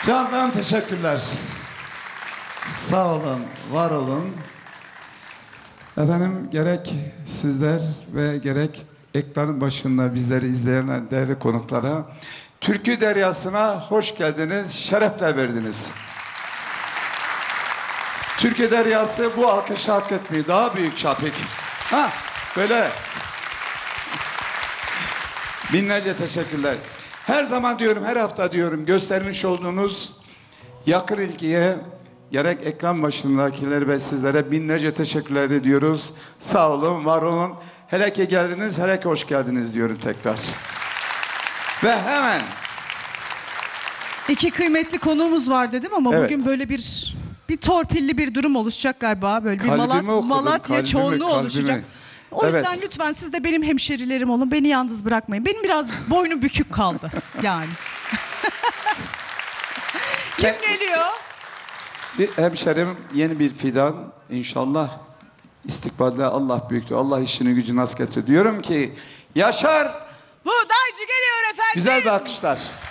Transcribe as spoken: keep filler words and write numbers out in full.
Candan teşekkürler. Sağ olun, var olun. Efendim gerek sizler ve gerek ekranın başında bizleri izleyenler, değerli konuklara, Türkü Deryası'na hoş geldiniz, şerefler verdiniz. Türkü Deryası bu alkışı hak etmiyor. Daha büyük çapık. Ha, böyle. Binlerce teşekkürler. Her zaman diyorum, her hafta diyorum, göstermiş olduğunuz yakın ilgiye gerek ekran başındakiler ve sizlere binlerce teşekkürler ediyoruz. Sağ olun, var olun. Hele ki geldiniz, hele ki hoş geldiniz diyorum tekrar. Ve hemen İki kıymetli konuğumuz var dedim ama Evet. bugün böyle bir bir torpilli bir durum oluşacak galiba. Böyle bir Kalbimi Malat, okudun, Malatya kalbimi, çoğunluğu kalbimi. oluşacak. O Evet. yüzden lütfen siz de benim hemşerilerim olun. Beni yalnız bırakmayın. Benim biraz boynum bükük kaldı yani. Kim Ke- geliyor? bir hemşerim, yeni bir fidan inşallah. İstikbalde Allah büyüktür. Allah işini gücünü nasıl getiriyor. Diyorum ki Yaşar, Buğdaycı geliyor efendim. güzel bir alkışlar.